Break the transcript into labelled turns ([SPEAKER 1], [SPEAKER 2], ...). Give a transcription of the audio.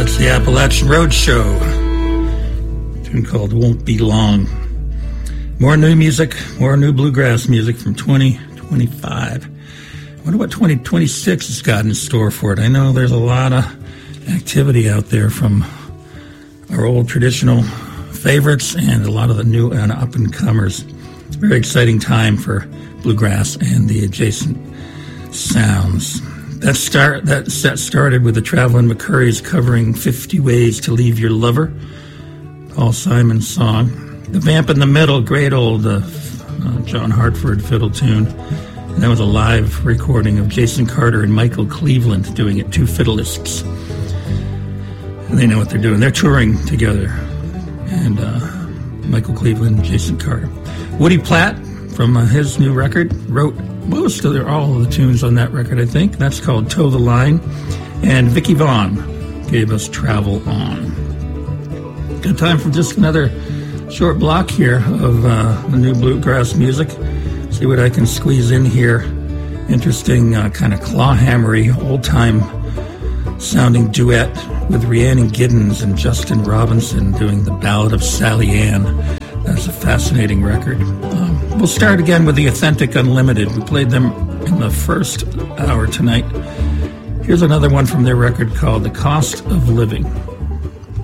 [SPEAKER 1] That's the Appalachian Road Show. A tune called Won't Be Long. More new music, more new bluegrass music from 2025. I wonder what 2026 has got in store for it. I know there's a lot of activity out there from our old traditional favorites and a lot of the new and up-and-comers. Very exciting time for bluegrass and the adjacent sounds. That set started with the Travelin' McCurries covering 50 Ways to Leave Your Lover, Paul Simon's song. The Vamp in the Middle, great old John Hartford fiddle tune. And that was a live recording of Jason Carter and Michael Cleveland doing it, two fiddleists. And they know what they're doing. They're touring together. And Michael Cleveland and Jason Carter. Woody Platt, from his new record, wrote all of the tunes on that record, I think. That's called Toe the Line. And Vicky Vaughn gave us Travel On. Good time for just another short block here of the new bluegrass music. See what I can squeeze in here. Interesting kind of clawhammery, old-time sounding duet with Rhiannon Giddens and Justin Robinson doing the Ballad of Sally Ann. That's a fascinating record. We'll start again with the Authentic Unlimited. We played them in the first hour tonight. Here's another one from their record called The Cost of Living.